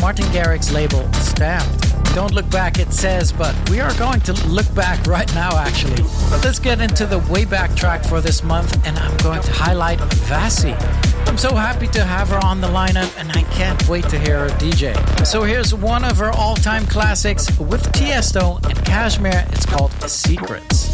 Martin Garrix's label, Stamped. Don't look back, it says, but we are going to look back right now, actually. But let's get into the way back track for this month, and I'm going to highlight Vasi. I'm so happy to have her on the lineup, and I can't wait to hear her DJ. So here's one of her all-time classics with Tiesto and Kashmir. It's called Secrets.